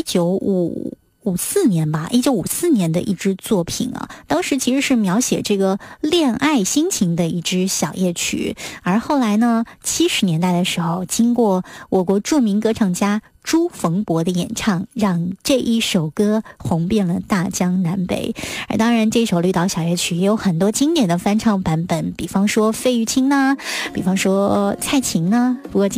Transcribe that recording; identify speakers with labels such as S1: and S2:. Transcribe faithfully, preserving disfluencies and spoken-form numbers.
S1: 一九五五四年吧，一九五四年的一支作品啊，当时其实是描写这个恋爱心情的一支小夜曲，而后来呢，七十年代的时候，经过我国著名歌唱家朱逢博的演唱，让这一首歌红遍了大江南北。而当然，这首绿岛小夜曲也有很多经典的翻唱版本，比方说费玉清呢，比方说蔡琴呢。不过